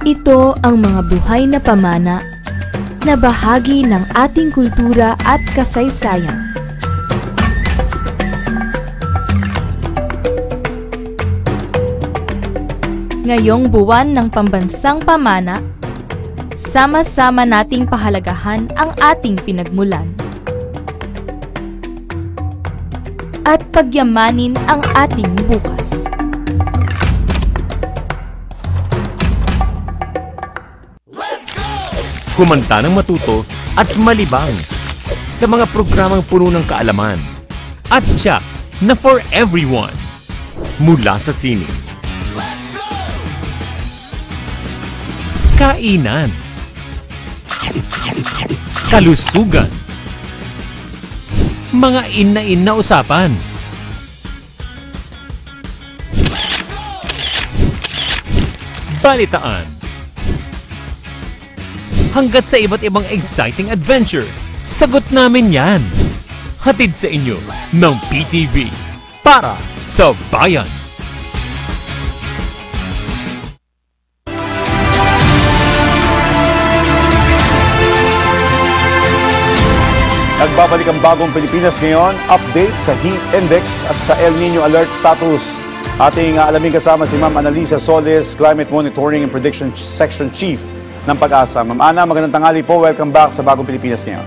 Ito ang mga buhay na pamana na bahagi ng ating kultura at kasaysayan. Ngayong buwan ng Pambansang Pamana, sama-sama nating pahalagahan ang ating pinagmulan at pagyamanin ang ating bukas. Kumanta ng matuto at malibang sa mga programang puno ng kaalaman at tiyak na for everyone mula sa sining, kainan, kalusugan, mga in na usapan, balitaan, hanggat sa iba't ibang exciting adventure. Sagot namin yan. Hatid sa inyo ng PTV para sa bayan. Nagbabalik ang bagong Pilipinas ngayon. Update sa heat index at sa El Nino alert status. Ating alamin kasama si Ma'am Annalisa Solis, Climate Monitoring and Prediction Section Chief ng Pag-asa. Ma'am Ana, magandang tanghali po. Welcome back sa Bagong Pilipinas ngayon.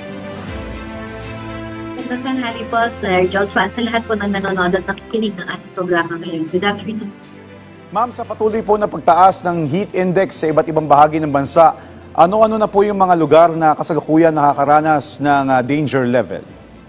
Magandang tanghali po, Sir Joshua, at sa lahat po ng nanonood at nakikinig ng ating programa ngayon. Good afternoon. Ma'am, sa patuloy po na pagtaas ng heat index sa iba't ibang bahagi ng bansa, ano-ano na po yung mga lugar na kasalukuyan nakakaranas ng danger level?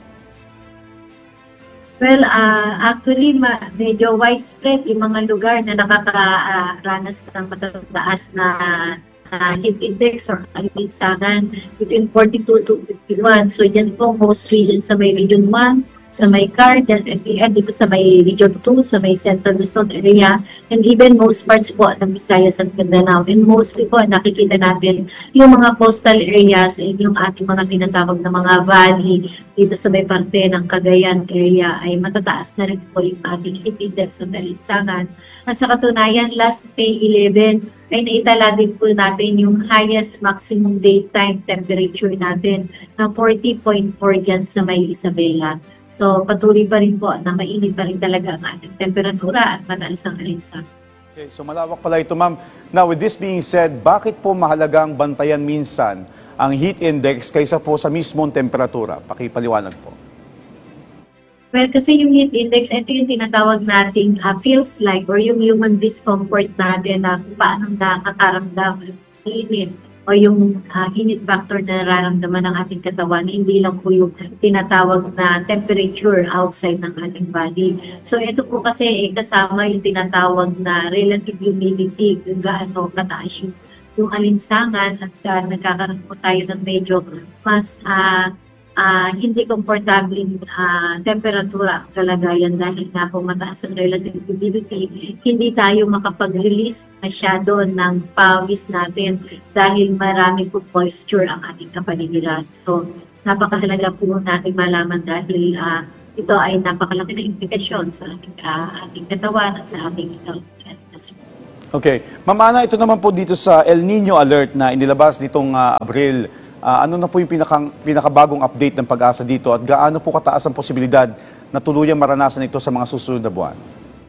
Well, actually, medyo widespread yung mga lugar na nakakaranas ng matataas na heat index or alinsangan between 42 to 51. So, dyan po most regions sa may Region 1, sa may Carden, and dito sa may Region 2, sa may Central Luzon area, and even most parts po ng Visayas at Mindanao. And mostly po, nakikita natin yung mga coastal areas and yung ating mga tinatawag na mga valley dito sa may parte ng Cagayan area ay matataas na rin po yung ating heat index ng alinsangan. At sa katunayan, last May 11, ay naitala din po natin yung highest maximum daytime temperature natin na 40.4 dyan sa may Isabela. So patuloy pa rin po na mainit pa rin talaga ang ating temperatura at mataas ang alinsangan. Okay, so malawak pala ito, ma'am. Now, with this being said, bakit po mahalagang bantayan minsan ang heat index kaysa po sa mismong temperatura? Pakipaliwanag po. Well, kasi yung heat index, ito yung tinatawag nating feels like or yung human discomfort natin na kung paano nakakaramdam yung init o yung init factor na nararamdaman ng ating katawan, hindi lang po yung tinatawag na temperature outside ng ating body. So ito po kasi kasama yung tinatawag na relative humidity, kung gaano kataas yung alinsangan at nagkakaroon po tayo ng medyo mas hindi komportabling temperatura kalagayan dahil nga po mataas ang relative humidity, hindi tayo makapag-release masyado ng pawis natin dahil marami po moisture ang ating kapaligiran. So, napakahalaga po natin malaman dahil ito ay napakalaki na implikasyon sa ating katawan at sa ating health. Okay. Ma'am Ana, ito naman po dito sa El Nino alert na inilabas nitong Abril. Ano na po yung pinakabagong update ng Pag-asa dito at gaano po kataas ang posibilidad na tuluyang maranasan ito sa mga susunod na buwan?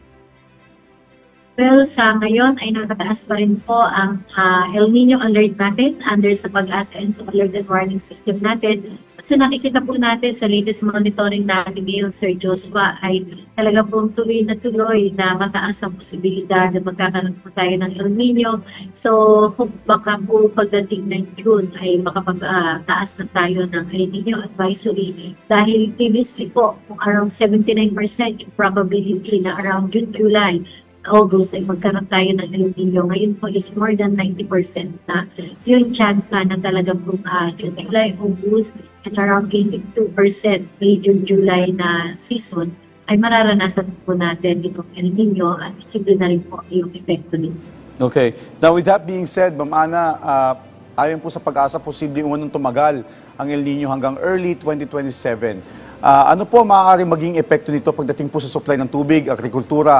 Well, sa ngayon ay nakataas pa rin po ang El Nino alert natin under sa Pag-asa and sa alert and warning system natin. At sa nakikita po natin sa latest monitoring natin ngayon, Sir Joshua, ay talaga pong tuloy na mataas ang posibilidad na magkakaroon po tayo ng El Nino. So, baka po pagdating ng June ay makapagtaas na tayo ng El Nino advisory dahil previously po around 79% yung probability na around June, July, August ay magkaroon tayo ng El Nino. Ngayon po is more than 90% na yung chance na talagang July, August at around 82% May, June, July na season ay mararanasan po natin itong El Nino at posible na rin po yung epekto nito. Okay. Now, with that being said, Ma'am Ana, ayon po sa Pag-asa, posible umanong tumagal ang El Nino hanggang early 2027. Ano po maaaring maging epekto nito pagdating po sa supply ng tubig, agrikultura,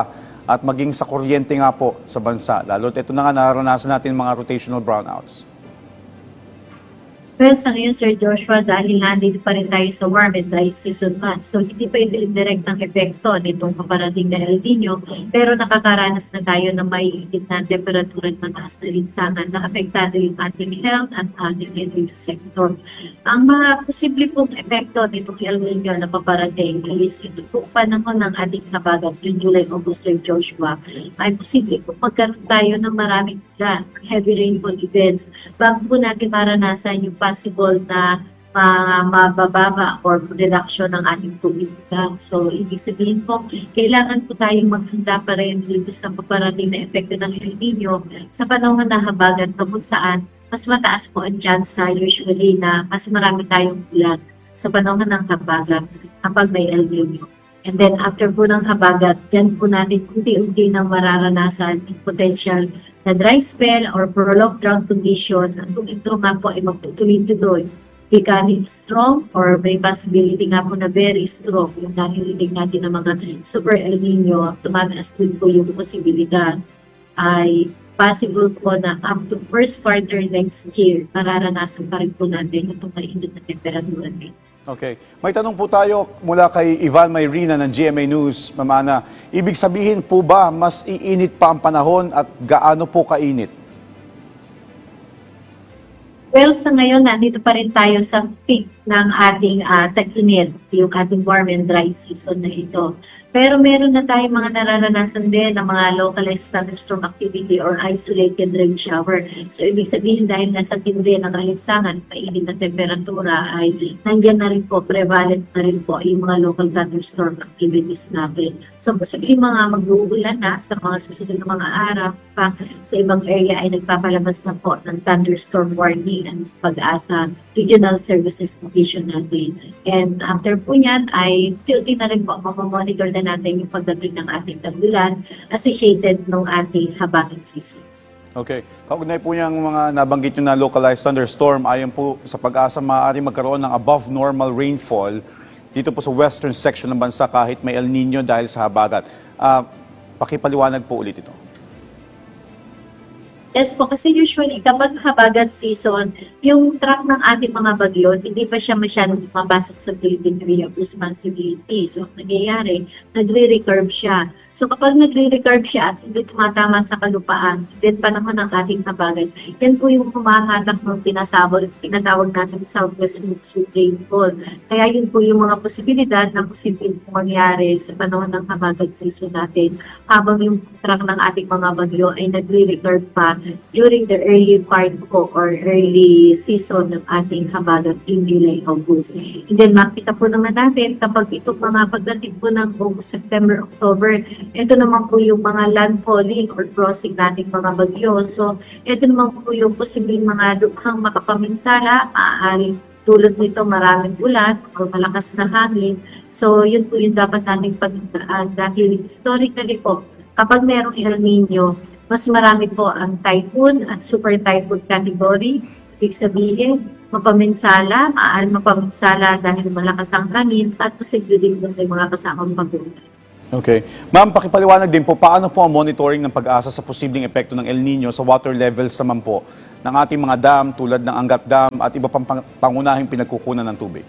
at maging sa kuryente nga po sa bansa? Lalo ito na nga naranasan natin mga rotational brownouts. Well, sa ngayon, Sir Joshua, dahil nandito pa rin tayo sa warm and dry season month, so hindi pa yung direct ng epekto nitong paparating na El Nino, pero nakakaranas na tayo ng maiinit na temperatura at mataas na linsangan na apektado yung ating health at ating energy sector. Ang mga posible pong epekto nitong El Nino na paparating is ito po panahon ng ating habagat yung July, August, Sir Joshua, ay posible po magkaroon tayo ng maraming ulan, heavy rainfall events, bago po natin maranasan yung possible na mabababa or reduction ng ating tubig lang. So, ibig sabihin po, kailangan po tayong maghanda pa rin dito sa paparating na epekto ng El Nino sa panahon na habagat na kung saan mas mataas po ang chance usually na mas marami tayong ulan sa panahon ng habagat kapag may El Nino. And then after po ng habagat, dyan po natin unti-unti nang mararanasan yung potential na dry spell or prolonged drought condition. At kung ito nga po ay magtutuloy-tuloy, becoming strong or may possibility nga po na very strong. Yung narinig natin ng mga super El Nino, tumataas din po yung posibilidad ay possible po na up to first quarter next year, mararanasan pa rin po natin itong mainit na temperatura nito. Okay. May tanong po tayo mula kay Ivan Mayrina ng GMA News, Ma'am Ana. Ibig sabihin po ba mas iinit pa ang panahon at gaano po kainit? Well, sa ngayon, nandito pa rin tayo sa peak ng ating tag-init, yung ating warm and dry season na ito. Pero meron na tayong mga nararanasan din ng mga localized thunderstorm activity or isolated rain shower. So, ibig sabihin dahil nasa tindi ng alinsangan, mainit na temperatura ay nandyan na rin po, prevalent na rin po yung mga local thunderstorm activities natin. So, sabihin mga mag-uulan na sa mga susunod na mga araw, pa sa ibang area ay nagpapalabas na po ng thunderstorm warning and Pag-asa Regional Services Division natin. And after po niyan ay tilti na rin po, mamamonitor na natin yung pagdating ng ating tag-ulan associated ng ating habagat season. Okay. Kaugnay po niyang mga nabanggit nyo na localized thunderstorm, ayon po sa Pag-asa maaaring magkaroon ng above normal rainfall dito po sa western section ng bansa kahit may El Nino dahil sa habagat. Pakipaliwanag po ulit ito. Yes po, kasi usually kapag habagat season, yung track ng ating mga bagyo, hindi pa siya masyadong pumapasok sa Philippine Area of Responsibility. So, nangyayari, nagre-recurve siya. So, kapag nagre-recurve siya at hindi tumatama sa kalupaan, then panahon ng ating habagat, yan po yung humahatak ng tinatawag natin Southwest Monsoon Rainfall. Kaya yun po yung mga posibilidad na posibleng mangyari sa panahon ng habagat season natin habang yung track ng ating mga bagyo ay nagre-recurve pa during the early part po or early season ng ating habagat in July, August. And then makita po naman natin kapag itong mga pagdating po ng August, September, October, ito naman po yung mga landfalling or crossing nating mga bagyo. So, ito naman po yung posibleng mga lukhang makapaminsala, maaaring tulad nito maraming ulan or malakas na hangin. So, yun po yung dapat nating paghandaan dahil historically po, kapag merong El Nino, mas marami po ang typhoon at super typhoon category. Ibig sabihin, maaaring mapaminsala dahil malakas ang hangin at posible din po may mga kasamang pag-ulan. Okay. Ma'am, pakipaliwanag din po, paano po ang monitoring ng Pag-asa sa posibleng epekto ng El Nino sa water levels naman po ng ating mga dam tulad ng Angat Dam at iba pang pangunahing pinagkukunan ng tubig?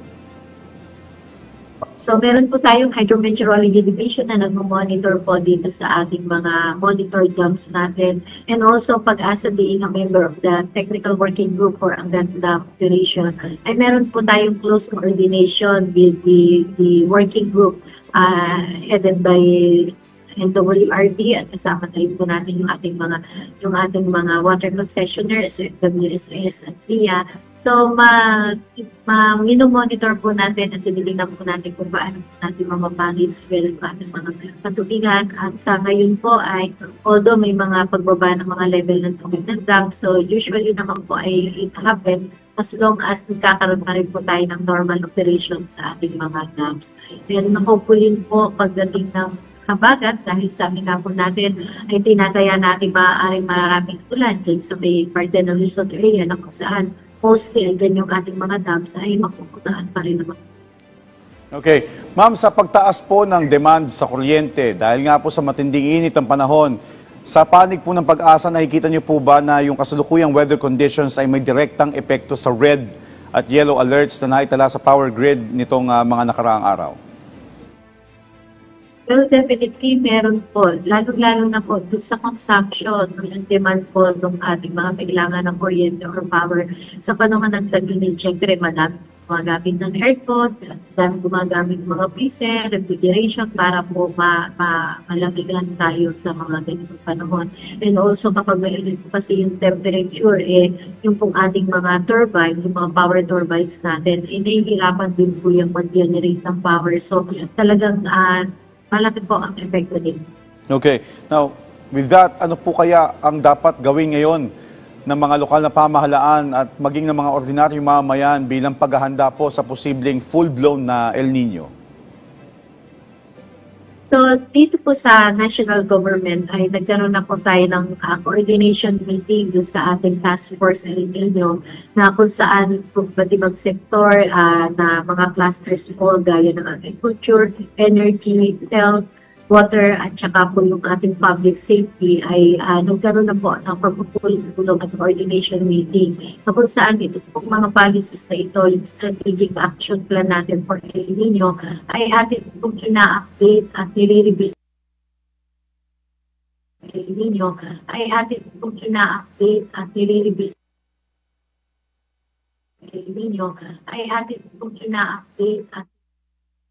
So, meron po tayong Hydrometeorology Division na nag-monitor po dito sa ating mga monitor dams natin. And also, Pag-asa being a member of the Technical Working Group for Angat Dam Operation, ay meron po tayong close coordination with the working group headed by NWRB at kasama na rin po natin yung ating mga water concessionaires, WSIS at PIA. So, minomonitor po natin at tinitingnan po natin kung paano natin mamamanage well yung ating mga patubigan. At sa ngayon po ay, although may mga pagbaba ng mga level ng tubig ng dam, so usually naman po ay it happen as long as nagkakaroon pa rin po tayo ng normal operation sa ating mga dams. And hopefully po pagdating ng habagat, dahil sabi nga po natin ay tinataya natin maaaring mararaming ulan dyan sa may parte ng Luzon area na kung saan mostly dyan yung ating mga dams ay mapupuntaan pa rin naman. Okay. Ma'am, sa pagtaas po ng demand sa kuryente, dahil nga po sa matinding init ng panahon, sa panig po ng pag-asa, nakikita niyo po ba na yung kasalukuyang weather conditions ay may direktang epekto sa red at yellow alerts na naitala sa power grid nitong mga nakaraang araw? Well, definitely meron po. Lalo-lalo na po doon sa consumption, yung demand po ng ating mga kailangan ng kuryente or power. Sa panahon ng tag-init, syempre madami gumagamit ng aircon, dahil gumagamit ng mga freezer, refrigeration para po malamigan tayo sa mga ganitong panahon. And also kapag mainit po kasi yung temperature, yung pong ating mga turbine, yung mga power turbines natin, nahihirapan din po yung mag-generate ng power. So talagang malaki po ang epekto nito. Okay. Now, with that, ano po kaya ang dapat gawin ngayon ng mga lokal na pamahalaan at maging ng mga ordinaryong mamamayan bilang paghahanda po sa posibleng full-blown na El Nino? So, dito po sa national government ay nagkaroon na po tayo ng coordination meeting dun sa ating task force El Nino na kung saan po pati mag-sektor na mga clusters po gaya ng agriculture, energy, health, water at saka po yung ating public safety ay nagkaroon na po ng pagpupulong at coordination meeting. Na kung saan ito pong mga policies na ito, yung strategic action plan natin for El Nino ay atin pong ina-update at nire-revise. El Nino ay atin pong ina-update at nire-revise. El Nino ay atin pong ina-update at